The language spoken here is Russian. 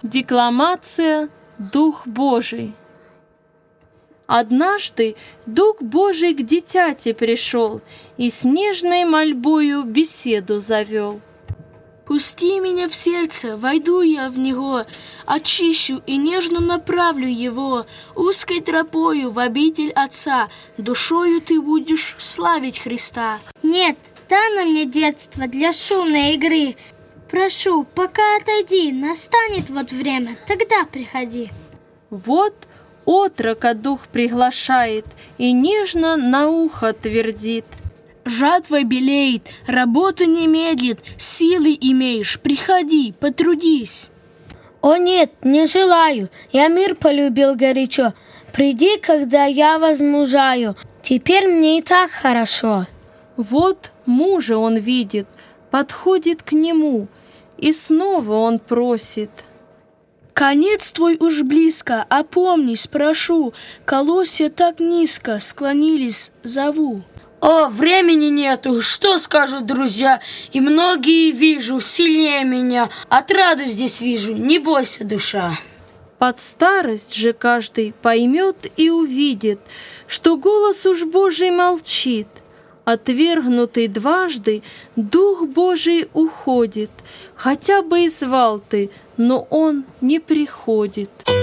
Декламация «Дух Божий». Однажды Дух Божий к дитяти пришел и с нежной мольбою беседу завел. «Пусти меня в сердце, войду я в него, очищу и нежно направлю его узкой тропою в обитель Отца, душою ты будешь славить Христа». Нет, дано мне детство для шумной игры. Прошу, пока отойди, настанет вот время, тогда приходи. Вот отрока Дух приглашает и нежно на ухо твердит. «Жатва белеет, работа не медлит, силы имеешь, приходи, потрудись». О нет, не желаю, я мир полюбил горячо. Приди, когда я возмужаю, теперь мне и так хорошо. Вот мужа он видит, подходит к нему, и снова он просит. «Конец твой уж близко, опомнись, прошу, колосья так низко склонились, зову». О, времени нету, что скажут друзья, и многие вижу, сильнее меня, отраду здесь вижу, не бойся, душа. Под старость же каждый поймет и увидит, что голос уж Божий молчит. Отвергнутый дважды, Дух Божий уходит, хотя бы и звал ты, но он не приходит.